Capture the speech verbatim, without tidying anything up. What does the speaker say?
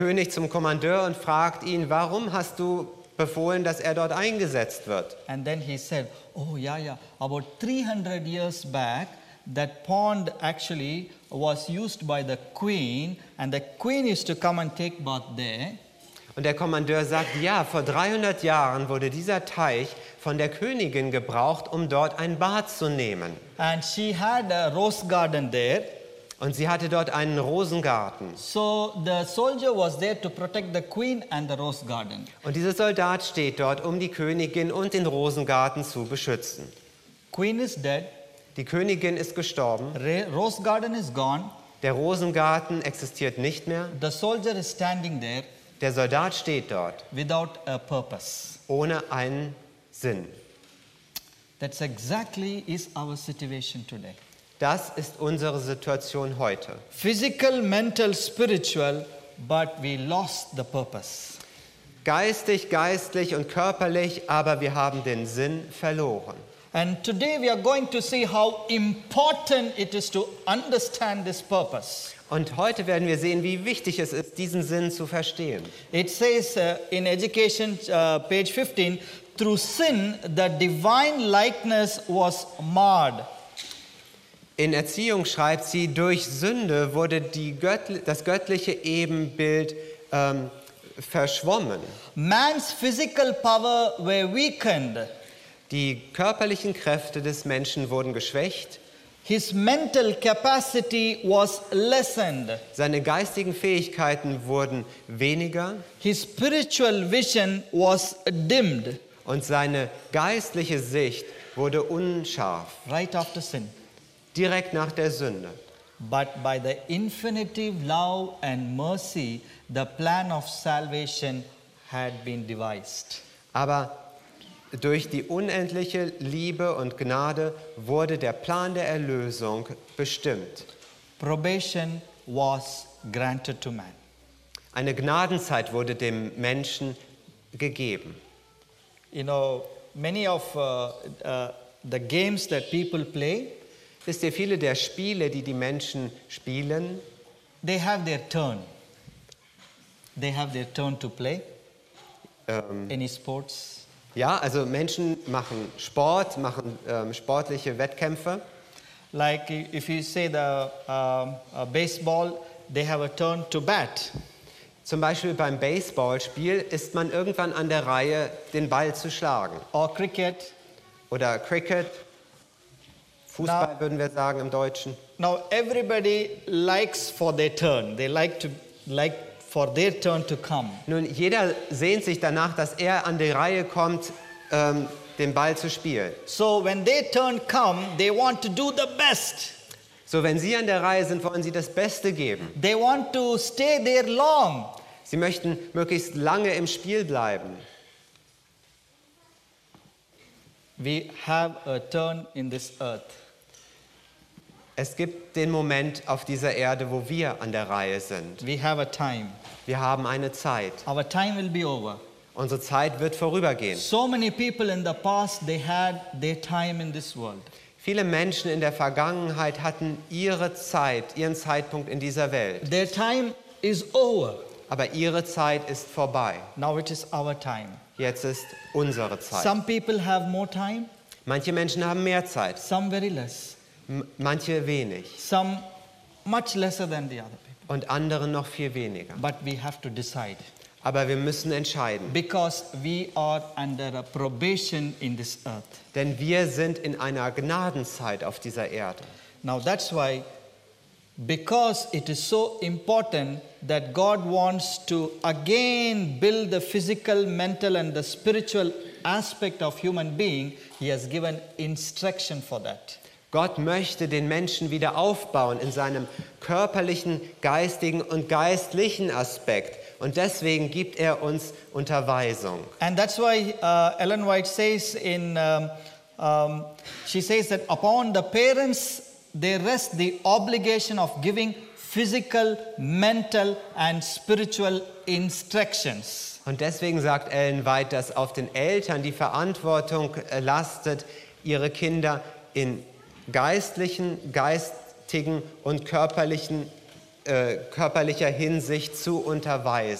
König zum Kommandeur und fragt ihn, warum hast du befohlen, dass er dort eingesetzt wird? And then he said, oh yeah, yeah, about three hundred years back, that pond actually was used by the queen, and the queen used to come and take bath there. Und der Kommandeur sagt, ja, vor dreihundert Jahren wurde dieser Teich von der Königin gebraucht, um dort ein Bad zu nehmen. And she had a rose garden there. Und sie hatte dort einen Rosengarten. So the soldier was there to protect the queen and the rose garden. Und dieser Soldat steht dort, um die Königin und den Rosengarten zu beschützen. Queen is dead. Die Königin ist gestorben. Re- rose garden is gone. Der Rosengarten existiert nicht mehr. The soldier is standing there Der Soldat steht dort, without a purpose. ohne einen Sinn. That's exactly is our situation today. Das ist unsere Situation heute. Physical, mental, spiritual, but we lost the purpose. Geistig, geistlich und körperlich, aber wir haben den Sinn verloren. And today we are going to see how important it is to understand this purpose. Und heute werden wir sehen, wie wichtig es ist, diesen Sinn zu verstehen. It says uh, in Education, uh, page fifteen, through sin, the divine likeness was marred. In Erziehung schreibt sie, durch Sünde wurde die Göttl- das göttliche Ebenbild ähm, verschwommen. Man's physical power were weakened. Die körperlichen Kräfte des Menschen wurden geschwächt. His mental capacity was lessened. Seine geistigen Fähigkeiten wurden weniger His spiritual vision was dimmed und seine geistliche Sicht wurde unscharf, right after sin. direkt nach der Sünde. But by the infinitive love and mercy, the plan of salvation had been devised. Aber durch die unendliche Liebe und Gnade wurde der Plan der Erlösung bestimmt. Probation was granted to man. Eine Gnadenzeit wurde dem Menschen gegeben. You know, many of uh, uh, the games that people play, Wisst ihr, viele der Spiele, die die Menschen spielen, they have their turn. They have their turn to play. ähm, Any sports? ja, also Menschen machen Sport, machen ähm, sportliche Wettkämpfe. Like if you say the um, uh, baseball, they have a turn to bat. Zum Beispiel beim Baseballspiel ist man irgendwann an der Reihe, den Ball zu schlagen. Or cricket. Oder Cricket, Fußball Na- würden wir sagen im Deutschen. Now everybody likes for their turn. They like to like for their turn to come. Nun, jeder sehnt sich danach, dass er an die Reihe kommt, ähm, den Ball zu spielen. So when their turn come, they want to do the best. So, wenn Sie an der Reihe sind, wollen Sie das Beste geben. They want to stay there long. Sie möchten möglichst lange im Spiel bleiben. We have a turn in this earth. Es gibt den Moment auf dieser Erde, wo wir an der Reihe sind. We have a time. Wir haben eine Zeit. Our time will be over. Unsere Zeit wird vorübergehen. So many people in the past, they had their time in this world. Viele Menschen in der Vergangenheit hatten ihre Zeit, ihren Zeitpunkt in dieser Welt. Their time is over. Aber ihre Zeit ist vorbei. Now it is our time. Jetzt ist unsere Zeit. Some people have more time, Manche Menschen haben mehr Zeit, some very less. m- manche wenig Some much lesser than the other people. und andere noch viel weniger. But we have to decide Aber wir müssen entscheiden, because we are under a probation in this earth. denn wir sind in einer Gnadenzeit auf dieser Erde. Now that's why, because it is so important that God wants to again build the physical, mental and the spiritual aspect of human being, he has given instruction for that. Gott möchte den Menschen wieder aufbauen in seinem körperlichen, geistigen und geistlichen Aspekt. Und deswegen gibt er uns Unterweisung. And that's why uh, Ellen White says in, um, um, she says that upon the parents there rests the obligation of giving physical, mental and spiritual instructions. Und deswegen sagt Ellen White, dass auf den Eltern die Verantwortung äh, lastet, ihre Kinder in geistlichen, geistigen und körperlichen äh, körperlicher Hinsicht zu unterweisen.